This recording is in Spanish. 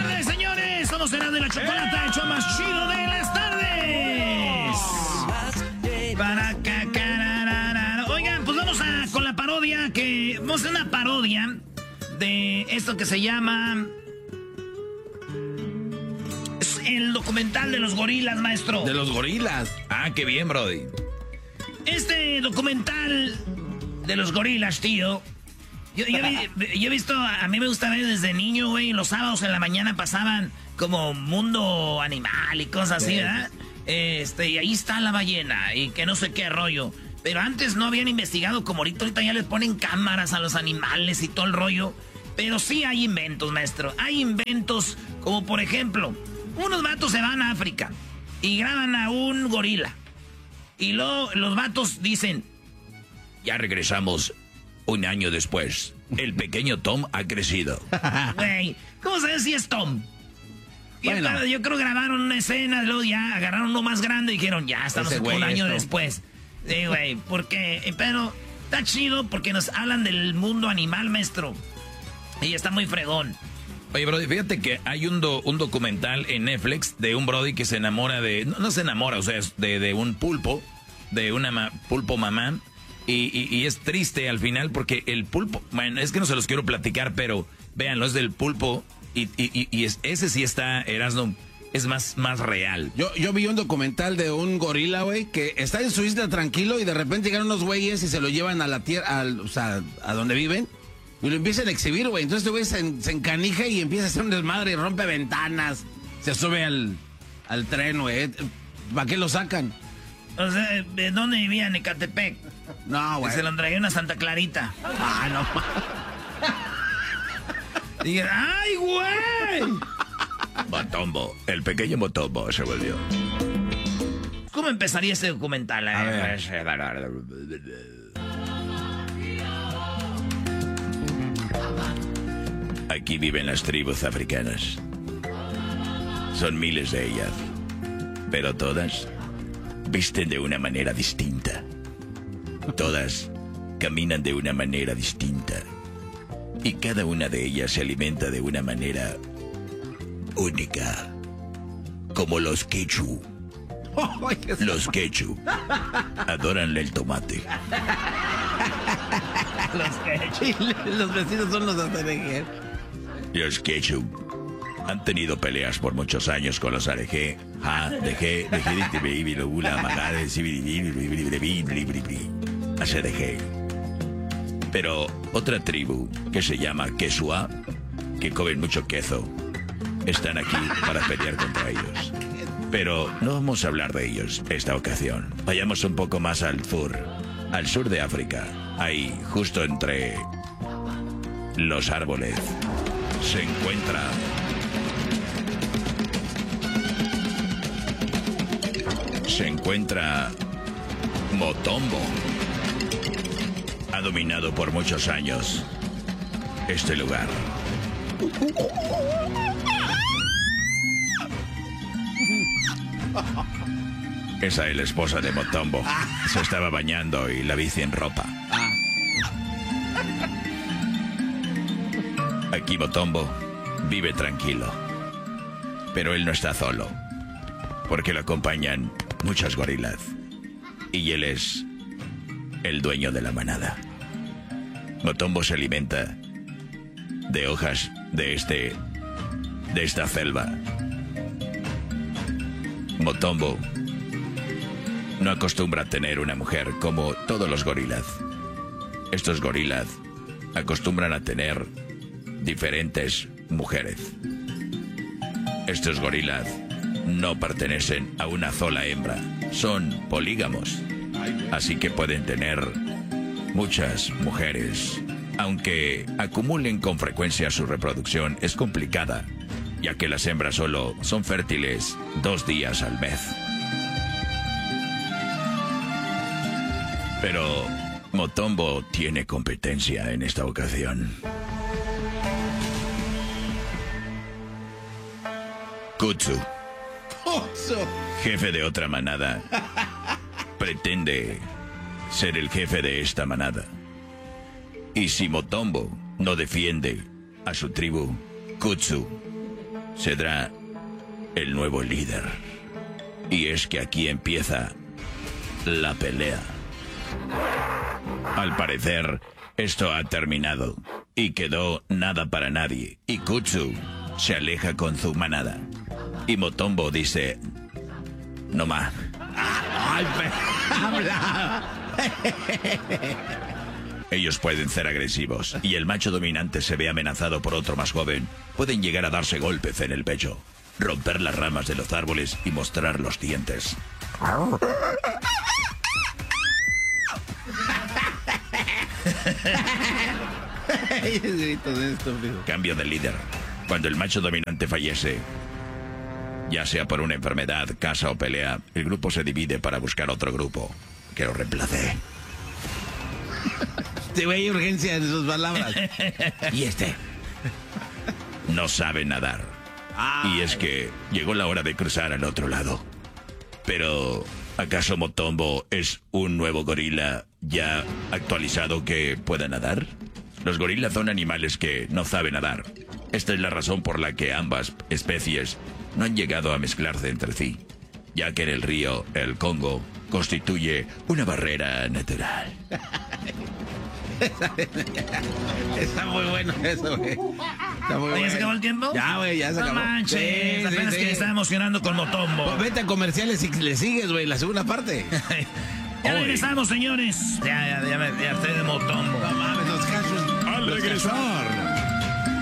tardes, señores. Somos Erasmo de la Chocolata, el show más chido de las tardes. Para cacararara. Oigan, pues vamos con la parodia vamos a hacer una parodia de esto que se llama el documental de los gorilas, maestro. De los gorilas. Ah, qué bien, brody. Este documental de los gorilas, tío. Yo he visto, a mí me gusta ver desde niño, güey. Los sábados en la mañana pasaban como Mundo Animal y cosas así, ¿verdad? Y ahí está la ballena y que no sé qué rollo. Pero antes no habían investigado como ahorita ya les ponen cámaras a los animales y todo el rollo. Pero sí hay inventos, maestro. Hay inventos como, por ejemplo, unos vatos se van a África y graban a un gorila. Y luego los vatos dicen, ya regresamos un año después. El pequeño Tom ha crecido. Güey, ¿cómo sabes si es Tom? Bueno. Yo creo que grabaron una escena, luego ya agarraron uno más grande y dijeron, ya estamos un año después. Sí, güey, porque, pero está chido porque nos hablan del mundo animal, maestro. Y está muy fregón. Oye, brody, fíjate que hay un documental en Netflix de un brody que se enamora de... No se enamora, o sea, de un pulpo, de una pulpo mamá. Y es triste al final porque el pulpo... Bueno, es que no se los quiero platicar, pero véanlo, es del pulpo. Ese sí está, Erasmo, es más real. Yo vi un documental de un gorila, güey, que está en su isla tranquilo y de repente llegan unos güeyes y se lo llevan a la tierra, o sea, a donde viven. Y lo empiezan a exhibir, güey. Entonces, güey, se encanija y empieza a hacer un desmadre y rompe ventanas. Se sube al tren, güey. ¿Para qué lo sacan? O sea, ¿de dónde vivía? En Ecatepec. No, güey. Se lo traía una Santa Clarita. Ah, no. Digan, ¡ay, güey! Motombo, el pequeño Motombo se volvió. ¿Cómo empezaría este documental? A ver. Aquí viven las tribus africanas. Son miles de ellas, pero todas visten de una manera distinta. Todas caminan de una manera distinta. Y cada una de ellas se alimenta de una manera única. Como los quechua. Los quechua adoran el tomate. Los vecinos son los areje. Los quechua han tenido peleas por muchos años con los areje. Pero otra tribu que se llama Quechua, que comen mucho queso, están aquí para pelear contra ellos. Pero no vamos a hablar de ellos esta ocasión. Vayamos un poco más al sur de África. Ahí, justo entre los árboles, se encuentra Motombo. Ha dominado por muchos años este lugar. Esa es la esposa de Motombo. Se estaba bañando y la vi sin ropa. Aquí Motombo vive tranquilo. Pero él no está solo, porque lo acompañan muchas gorilas. Y él es el dueño de la manada. Motombo se alimenta de hojas de esta selva. Motombo no acostumbra a tener una mujer como todos los gorilas. Estos gorilas acostumbran a tener diferentes mujeres. Estos gorilas no pertenecen a una sola hembra, son polígamos. Así que pueden tener muchas mujeres. Aunque acumulen con frecuencia, su reproducción es complicada, ya que las hembras solo son fértiles 2 días al mes. Pero Motombo tiene competencia en esta ocasión. Kutsu, jefe de otra manada, pretende ser el jefe de esta manada. Y si Motombo no defiende a su tribu, Kutsu será el nuevo líder. Y es que aquí empieza la pelea. Al parecer, esto ha terminado y quedó nada para nadie. Y Kutsu se aleja con su manada. Y Motombo dice: no más. Ay, habla. Ellos pueden ser agresivos y el macho dominante se ve amenazado por otro más joven. Pueden llegar a darse golpes en el pecho, romper las ramas de los árboles y mostrar los dientes. Cambio de líder. Cuando el macho dominante fallece, ya sea por una enfermedad, caza o pelea, el grupo se divide para buscar otro grupo que lo reemplace. Hay urgencia en sus palabras. Y no sabe nadar. Y es que llegó la hora de cruzar al otro lado. Pero, ¿acaso Motombo es un nuevo gorila ya actualizado que pueda nadar? Los gorilas son animales que no saben nadar. Esta es la razón por la que ambas especies no han llegado a mezclarse entre sí, ya que en el río el Congo constituye una barrera natural. Está muy bueno eso, güey. Está muy bueno. ¿Ya se acabó el tiempo? Ya, güey, ya se acabó. No manches, Sí, apenas sí, que sí. me estaba emocionando con Motombo. Pues vete a comerciales y le sigues, güey, la segunda parte. Ya regresamos, señores. Ya estoy de Motombo. No mames, los cachos. Al regresar,